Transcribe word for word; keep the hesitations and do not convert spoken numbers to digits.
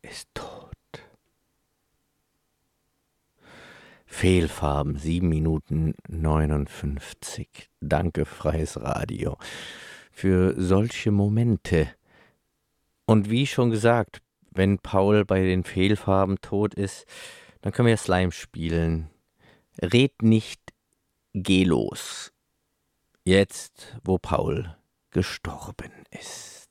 ist tot. Fehlfarben, sieben Minuten neunundfünfzig. Danke, Freies Radio, für solche Momente. Und wie schon gesagt, wenn Paul bei den Fehlfarben tot ist, dann können wir Slime spielen. Red nicht, geh los. Jetzt, wo Paul gestorben ist.